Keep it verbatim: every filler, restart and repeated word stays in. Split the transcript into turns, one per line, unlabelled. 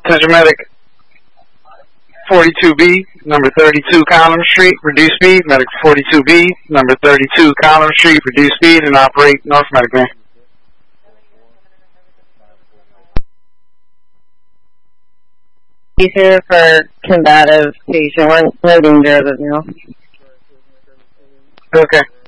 Attention medic forty-two B, number thirty-two Conlon Street, reduce speed. Medic forty-two B, number thirty-two Conlon Street, reduce speed and operate North Medic Man.
He's here for combative patient. We're no danger as of now.
Okay.